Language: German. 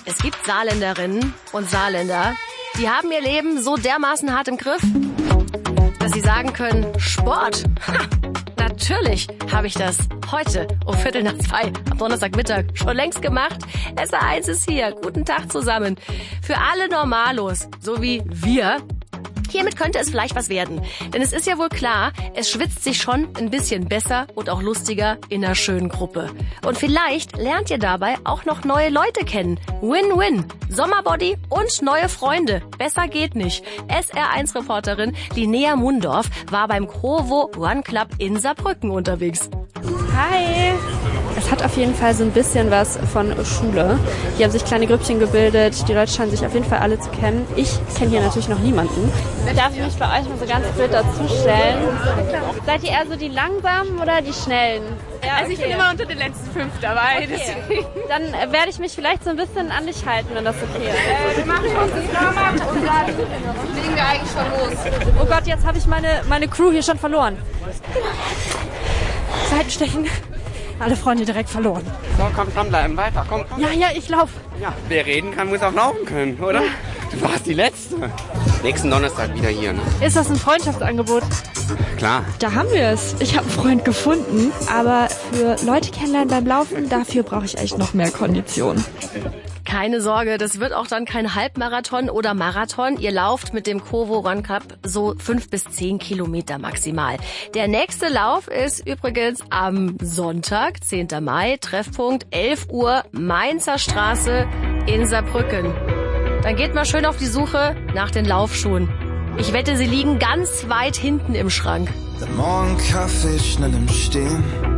Es gibt Saarländerinnen und Saarländer, die haben ihr Leben so dermaßen hart im Griff, dass sie sagen können, Sport, natürlich habe ich das heute um 1:45 am Donnerstagmittag schon längst gemacht. SR1 ist hier. Guten Tag zusammen. Für alle Normalos, so wie wir. Hiermit könnte es vielleicht was werden. Denn es ist ja wohl klar, es schwitzt sich schon ein bisschen besser und auch lustiger in einer schönen Gruppe. Und vielleicht lernt ihr dabei auch noch neue Leute kennen. Win-win. Sommerbody und neue Freunde. Besser geht nicht. SR1-Reporterin Linnea Mundorf war beim Kovo Run Club in Saarbrücken unterwegs. Hi! Es hat auf jeden Fall so ein bisschen was von Schule. Hier haben sich kleine Grüppchen gebildet. Die Leute scheinen sich auf jeden Fall alle zu kennen. Ich kenne hier natürlich noch niemanden. Darf ich mich bei euch mal so ganz blöd dazustellen? Seid ihr eher so die Langsamen oder die Schnellen? Ja, also ich bin immer unter den letzten 5 dabei. Okay. Dann werde ich mich vielleicht so ein bisschen an dich halten, wenn das okay ist. Wir machen uns das Drama und dann legen wir eigentlich schon los. Oh Gott, jetzt habe ich meine Crew hier schon verloren. Seitenstechen. Alle Freunde direkt verloren. So, komm, dranbleiben, weiter, komm. Ja, ich lauf. Ja, wer reden kann, muss auch laufen können, oder? Ja. Du warst die Letzte. Nächsten Donnerstag wieder hier, ne? Ist das ein Freundschaftsangebot? Klar. Da haben wir es. Ich habe einen Freund gefunden, aber für Leute kennenlernen beim Laufen, dafür brauche ich echt noch mehr Kondition. Keine Sorge, das wird auch dann kein Halbmarathon oder Marathon. Ihr lauft mit dem Kovo Run Cup so 5 bis 10 Kilometer maximal. Der nächste Lauf ist übrigens am Sonntag, 10. Mai, Treffpunkt 11 Uhr, Mainzer Straße in Saarbrücken. Dann geht mal schön auf die Suche nach den Laufschuhen. Ich wette, sie liegen ganz weit hinten im Schrank. Der Morgenkaffee schnell im Stehen.